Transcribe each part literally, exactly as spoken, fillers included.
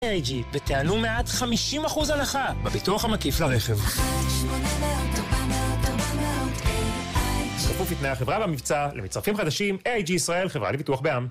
איי איי ג'י ותעלו מעט חמישים אחוז הנחה בביטוח המקיף לרכב. כפוף לתנאי החברה במבצע, למצטרפים חדשים, איי איי ג'י ישראל, חברה לביטוח בע"מ.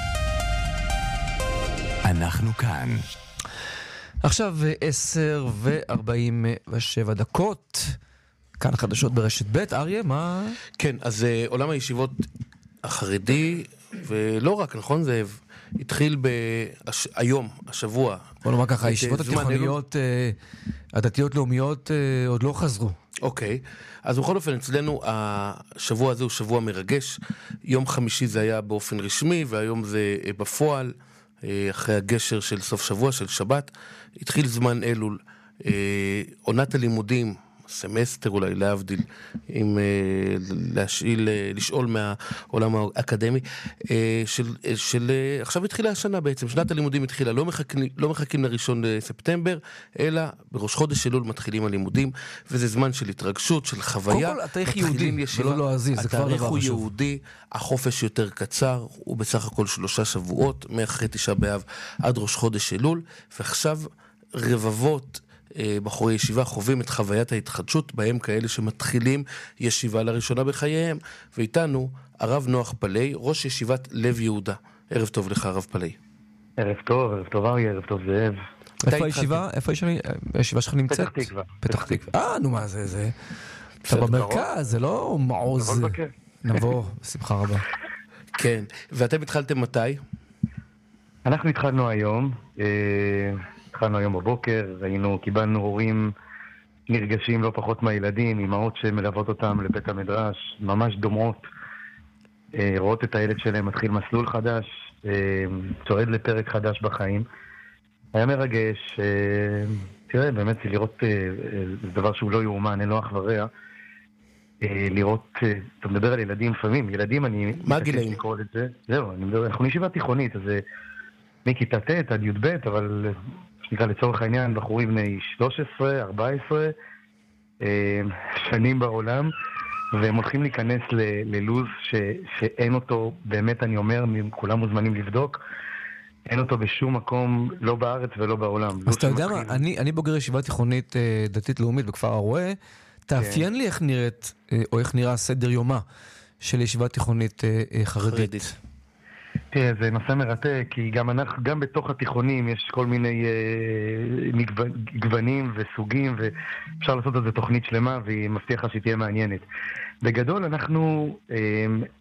אנחנו כאן. עכשיו עשר וארבעים ושבע דקות. כאן חדשות ברשת ב'. אריה, מה? כן, אז uh, עולם הישיבות החרדי, ולא רק, נכון זאב, התחיל בש... היום, השבוע. בוא נאמר ככה, הישיבות התיכוניות, uh, הדתיות-לאומיות uh, עוד לא חזרו. אוקיי, אז בכל אופן אצלנו השבוע הזה הוא שבוע מרגש. יום חמישי זה היה באופן רשמי, והיום זה uh, בפועל. אחרי הגשר של סוף שבוע, של שבת, התחיל זמן אלול, עונת הלימודים, סמסטר אולי להבדיל, עם להשאיל, לשאול מהעולם האקדמי, של, של, עכשיו התחילה השנה בעצם, שנת הלימודים התחילה, לא מחכים, לא מחכים לראשון לספטמבר, אלא בראש חודש אלול מתחילים הלימודים, וזה זמן של התרגשות, של חוויה. קודם כל, התאריך יהודי, ולא לא עזיז, זה כבר דבר חשוב. התאריך הוא יהודי, החופש יותר קצר, הוא בסך הכל שלושה שבועות, מאחרי תשעה באב עד ראש חודש אלול, ועכשיו רבבות בחורי ישיבה חווים את חוויית ההתחדשות, בהם כאלה שמתחילים ישיבה לראשונה בחייהם, ואיתנו הרב נוח פלאי, ראש ישיבת לב יהודה. ערב טוב לך הרב פלאי. ערב טוב, ערב טוב אריה, ערב טוב זאב. איפה הישיבה? איפה הישיבה שלך נמצאת? פתח תקווה. פתח תקווה. אה, נו מה זה, זה... אתה במרכז, זה לא מעוז. נבוא, בשמחה רבה. כן, ואתם התחלתם מתי? אנחנו התחלנו היום, התחלנו היום בבוקר, ראינו, קיבלנו הורים נרגשים לא פחות מהילדים, אמהות שמלוות אותם לבית המדרש, ממש דומעות, רואות את הילד שלהם מתחיל מסלול חדש, צועד לפרק חדש בחיים. היה מרגש, תראה, באמת זה לראות, זה דבר שהוא לא יאומן, אין לו אח ורע, לראות, אתה מדבר על ילדים לפעמים, ילדים אני... מה גילאים? זהו, אני מדבר, אנחנו ישיבה תיכונית, אז מכיתה ט' עד י"ב, אבל שנקרא לצורך העניין, בחורים בני שלוש עשרה, ארבע עשרה, שנים בעולם, והם הולכים להיכנס ללוז ש, שאין אותו, באמת אני אומר, כולם מוזמנים לבדוק, אין אותו בשום מקום, לא בארץ ולא בעולם. אז אתה יודע מה, אני, אני בוגר ישיבה תיכונית דתית לאומית בכפר הרועה, תאפיין לי איך נראית, או איך נראה סדר יומה של ישיבה תיכונית חרדית. תראה, זה נושא מרתק, כי גם אנחנו, גם בתוך התיכונים יש כל מיני אה, גוונים וסוגים, ואפשר לעשות על זה תוכנית שלמה, והיא מבטיחה שהיא תהיה מעניינת. בגדול אנחנו אה,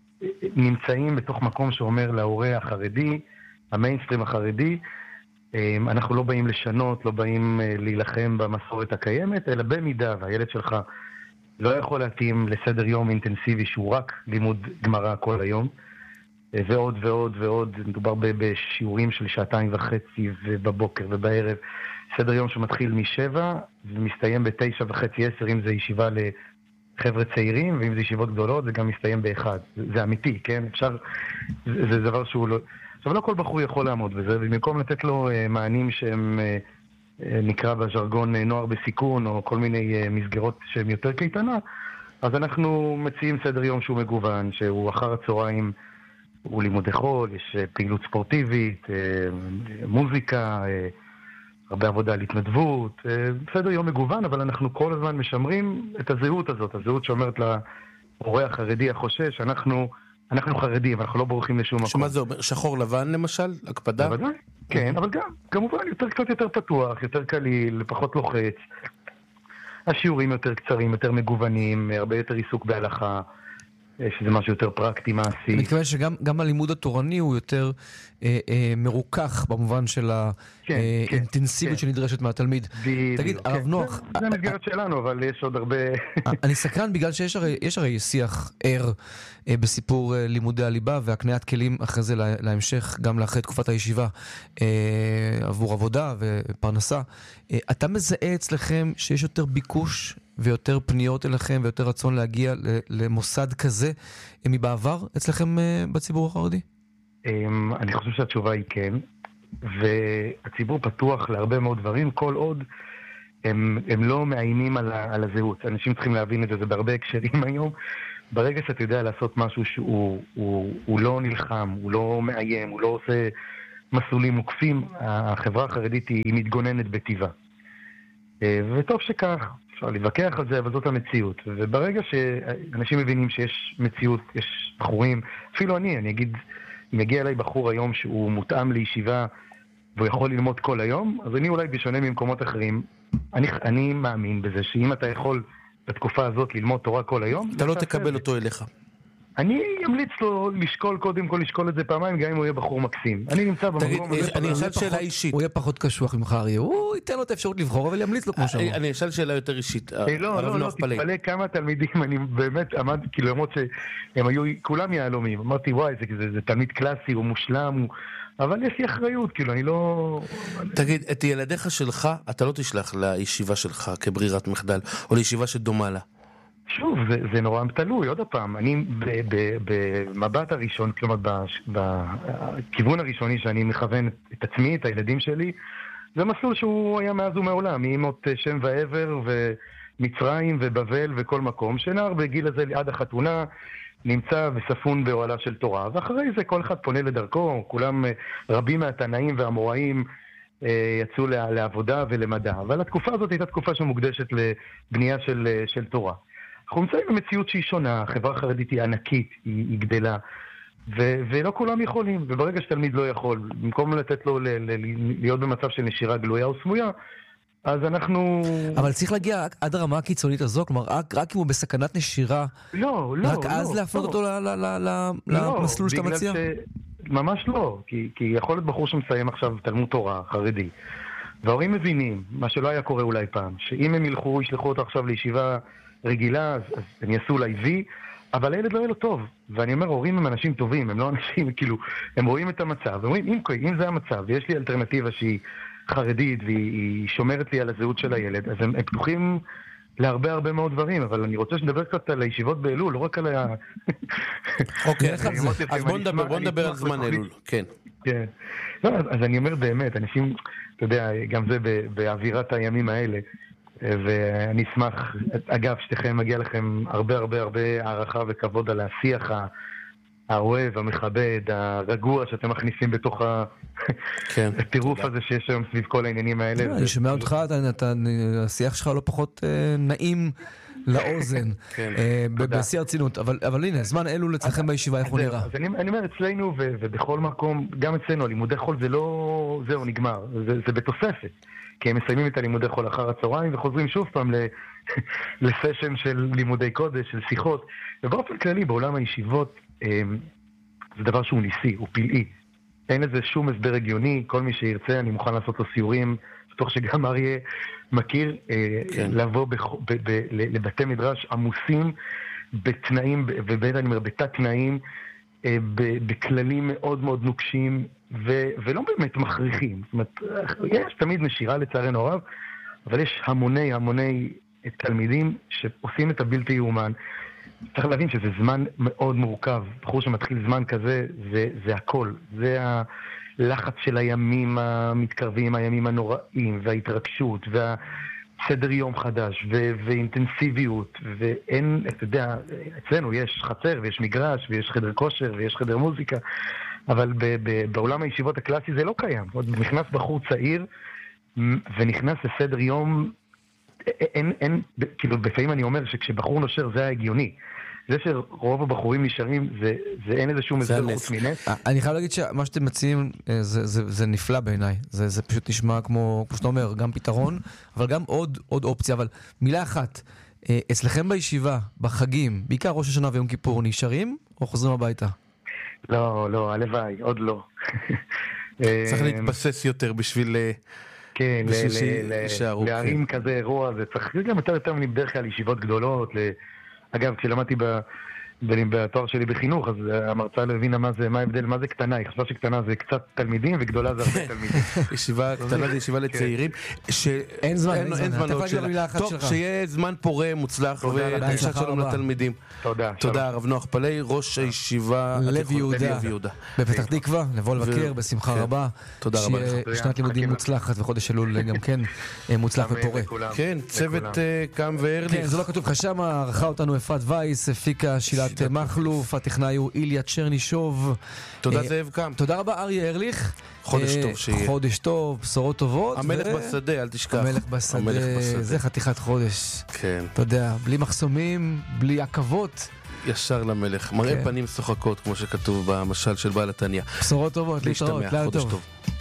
נמצאים בתוך מקום שאומר להורה החרדי, המיינסטרים החרדי, אה, אנחנו לא באים לשנות, לא באים אה, להילחם במסורת הקיימת, אלא במידה, והילד שלך לא יכול להתאים לסדר יום אינטנסיבי שהוא רק לימוד גמרא כל היום, ועוד ועוד ועוד, מדובר בשיעורים של שעתיים וחצי ובבוקר ובערב, סדר יום שמתחיל משבע ומסתיים בתשע וחצי עשר, אם זה ישיבה לחבר'ה צעירים, ואם זה ישיבות גדולות זה גם מסתיים באחד. זה אמיתי, כן? אפשר, זה, זה דבר שהוא לא... עכשיו לא כל בחור יכול לעמוד בזה, ובמקום לתת לו מענים שהם נקרא בז'רגון נוער בסיכון, או כל מיני מסגרות שהן יותר קייטנה, אז אנחנו מציעים סדר יום שהוא מגוון, שהוא אחר הצהריים, הוא לימודי חול, יש פעילות ספורטיבית, מוזיקה, הרבה עבודה על התנדבות, בסדר יום מגוון, אבל אנחנו כל הזמן משמרים את הזהות הזאת, הזהות שאומרת להורה החרדי החושש, אנחנו, אנחנו חרדים, אנחנו לא בורחים לשום מקום. שמה זה אומר? שחור לבן למשל? הקפדה? בוודאי, כן, אבל גם, כמובן, יותר קצת יותר פתוח, יותר קליל, פחות לוחץ, השיעורים יותר קצרים, יותר מגוונים, הרבה יותר עיסוק בהלכה, שזה משהו יותר פרקטי, מעשי. אני מתכוון שגם הלימוד התורני הוא יותר אה, אה, מרוכך במובן של האינטנסיביות כן, שנדרשת מהתלמיד. בדיוק, תגיד, כן. הרב נוח... זה, זה מסגרת שלנו, אבל יש עוד הרבה... אני סקרן בגלל שיש הרי, יש הרי שיח ער אה, בסיפור אה, לימודי הליבה, והקניית כלים אחרי זה לה, להמשך, גם לאחרי תקופת הישיבה, אה, עבור עבודה ופרנסה. אה, אתה מזהה אצלכם שיש יותר ביקוש ויותר פניות אליכם, ויותר רצון להגיע למוסד כזה מבעבר אצלכם בציבור החרדי? אני חושב שהתשובה היא כן, והציבור פתוח להרבה מאוד דברים, כל עוד הם, הם לא מאיימים על, על הזהות. אנשים צריכים להבין את זה, זה בהרבה הקשרים היום. ברגע שאתה יודע לעשות משהו שהוא הוא, הוא לא נלחם, הוא לא מאיים, הוא לא עושה מסלולים מוקפים, החברה החרדית היא מתגוננת בטבעה. וטוב שכך, אפשר להתווכח על זה, אבל זאת המציאות. וברגע שאנשים מבינים שיש מציאות, יש בחורים, אפילו אני, אני אגיד, אם יגיע אליי בחור היום שהוא מותאם לישיבה, והוא יכול ללמוד כל היום, אז אני אולי בשונה ממקומות אחרים, אני, אני מאמין בזה שאם אתה יכול בתקופה הזאת ללמוד תורה כל היום, אתה לא תקבל אותו אליך. אני אמליץ לו לשקול, קודם כל לשקול את זה פעמיים, גם אם הוא יהיה בחור מקסים. אני נמצא במקום... אני אשאל שאלה אישית. הוא יהיה פחות קשוח ממך, אריה. הוא ייתן לו את האפשרות לבחור, אבל ימליץ לו כמו שאמר. אני אשאל שאלה יותר אישית. לא, לא, לא, תתפלא כמה תלמידים, אני באמת עמד, כאילו, למרות שהם היו, כולם יעלומים. אמרתי, וואי, זה תלמיד קלאסי, הוא מושלם, אבל יש לי אחריות, כאילו, אני לא... תגיד, את ילדיך שלך, אתה לא תשלח לישיבה שלך כברירת מחדל, או לישיבה שדומה לה. שוב, זה, זה נורא תלוי, עוד הפעם, אני במבט הראשון, כלומר, בכיוון הראשוני שאני מכוון את עצמי, את הילדים שלי, זה מסלול שהוא היה מאז ומעולם, מאמות שם ועבר ומצרים ובבל וכל מקום, שנער בגיל הזה עד החתונה נמצא וספון באוהלה של תורה, ואחרי זה כל אחד פונה לדרכו, כולם, רבים מהתנאים והמוראים יצאו לעבודה ולמדע, אבל התקופה הזאת הייתה תקופה שמוקדשת לבנייה של, של תורה. אנחנו נמצאים במציאות שהיא שונה, החברה החרדית היא ענקית, היא, היא גדלה, ו- ולא כולם יכולים, וברגע שתלמיד לא יכול, במקום לתת לו ל- ל- להיות במצב של נשירה גלויה או סמויה, אז אנחנו... אבל צריך להגיע עד הרמה הקיצונית הזו, כלומר, רק, רק אם הוא בסכנת נשירה, לא, לא, רק לא, אז לא, להפנות לא. אותו ל- ל- ל- לא, למסלול שאתה מציע? ש... ממש לא, כי, כי יכול להיות בחור שמסיים עכשיו תלמוד תורה, חרדי, וההורים מבינים, מה שלא היה קורה אולי פעם, שאם הם ילכו, ישלחו אותו עכשיו לישיבה רגילה, אז, אז הם יעשו אולי וי, אבל הילד לא יהיה לו טוב. ואני אומר, הורים הם אנשים טובים, הם לא אנשים, כאילו, הם רואים את המצב, הם אומרים, אם, אם זה המצב, ויש לי אלטרנטיבה שהיא חרדית, והיא שומרת לי על הזהות של הילד, אז הם, הם פתוחים להרבה הרבה מאוד דברים, אבל אני רוצה שנדבר קצת על הישיבות באלול, לא רק על ה... אוקיי, אז בוא נדבר, בוא נדבר על זמן אלול, כן. כן. לא, אז, אז אני אומר באמת, אנשים, אתה יודע, גם זה באווירת הימים האלה, ואני אשמח, אגב, שתיכם מגיע לכם הרבה הרבה הרבה הערכה וכבוד על השיח האוהב, המכבד, הרגוע שאתם מכניסים בתוך הטירוף הזה שיש היום סביב כל העניינים האלה. אני שומע אותך, השיח שלך לא פחות נעים לאוזן, בשיא הרצינות, אבל הנה, זמן אלול אצלכם בישיבה, איך הוא נראה? אז אני אומר, אצלנו ובכל מקום, גם אצלנו, לימודי חול זה לא, זהו, נגמר, זה בתוספת. כי הם מסיימים את הלימודי חול אחר הצהריים וחוזרים שוב פעם לסשן של לימודי קודש, של שיחות. ובאופן כללי, בעולם הישיבות, זה דבר שהוא ניסי, הוא פלאי. אין לזה שום הסבר הגיוני, כל מי שירצה, אני מוכן לעשות לו סיורים, בתוך שגם אריה מכיר, כן. לבוא ב- ב- ב- לבתי מדרש עמוסים בתנאים, ובאמת אני אומר, בתת תנאים, בכללים מאוד מאוד נוקשים, ו- ולא באמת מכריחים. זאת אומרת, יש תמיד נשירה לצערנו הרב, אבל יש המוני המוני תלמידים שעושים את הבלתי יאומן. צריך להבין שזה זמן מאוד מורכב. בחור שמתחיל זמן כזה, זה, זה הכל. זה הלחץ של הימים המתקרבים, הימים הנוראים, וההתרגשות, והסדר יום חדש, ו- ואינטנסיביות, ואין, אתה יודע, אצלנו יש חצר, ויש מגרש, ויש חדר כושר, ויש חדר מוזיקה, אבל ב- ב- בעולם הישיבות הקלאסי זה לא קיים. עוד נכנס בחור צעיר, ונכנס לסדר יום, אין, אין, כאילו, בפעמים אני אומר שכשבחור נושר זה ההגיוני. זה שרוב הבחורים נשארים, זה, זה אין איזה שום הסדר חוץ מנס. אני חייב להגיד שמה שאתם מציעים, זה, זה, זה נפלא בעיניי. זה, זה פשוט נשמע כמו, כמו שאתה אומר, גם פתרון, אבל גם עוד, עוד אופציה. אבל מילה אחת, אצלכם בישיבה, בחגים, בעיקר ראש השנה ויום כיפור, נשארים או חוזרים הביתה? לא, לא, הלוואי, עוד לא. צריך להתבסס יותר בשביל... כן, להרים כזה אירוע, זה צריך גם יותר יותר מבדרך כלל ישיבות גדולות. אגב, כשלמדתי בתואר שלי בחינוך, אז המרצה לא הבינה מה זה, מה ההבדל, מה זה קטנה, היא חשבה שקטנה זה קצת תלמידים וגדולה זה הרבה תלמידים. ישיבה קטנה זה ישיבה לצעירים. אין זמן, אין זמן. טוב, שיהיה זמן פורה, מוצלח, ודרישת שלום לתלמידים. תודה. תודה, הרב נוח פלאי, ראש הישיבה לב יהודה. בפתח תקווה, לבוא לבקר, בשמחה רבה. תודה רבה לך. שיהיה שנת לימודים מוצלחת וחודש אלול גם כן מוצלח ופורה. כן, צוות קם וארליך. כן, זה לא כתוב לך שם, ערכה אותנו אפרת וייס, הפיקה שילת עבודת מחלוף, הטכנאי הוא איליה צ'רנישוב. תודה זאב קם. תודה רבה אריה ארליך. חודש טוב שיהיה. חודש טוב, בשורות טובות. המלך בשדה, אל תשכח. המלך בשדה, זה חתיכת חודש. כן. אתה יודע, בלי מחסומים, בלי עכבות. ישר למלך, מראה פנים שוחקות, כמו שכתוב במשל של בעל התניא. בשורות טובות, להתראות, לילה טוב.